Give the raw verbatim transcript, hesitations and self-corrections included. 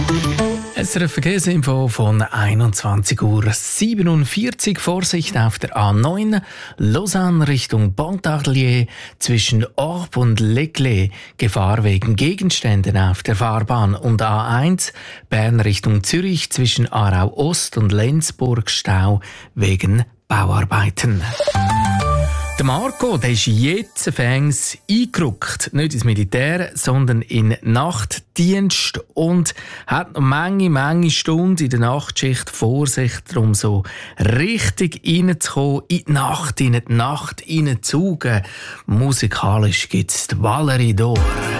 S R F Verkehrsinfo von einundzwanzig Uhr siebenundvierzig. Vorsicht auf der A neun, Lausanne Richtung Pontarlier zwischen Orb und Leclerc. Gefahr wegen Gegenständen auf der Fahrbahn. Und A eins, Bern Richtung Zürich zwischen Aarau Ost und Lenzburg Stau wegen Bauarbeiten. Der Marco, der ist jetzt fängs eingerückt. Nicht ins Militär, sondern in Nachtdienst und hat noch Menge, Menge Stunden in der Nachtschicht vor sich, darum so richtig reinzukommen, in die Nacht, in die Nacht reinzugen. Musikalisch gibt's die Valerie d'Or.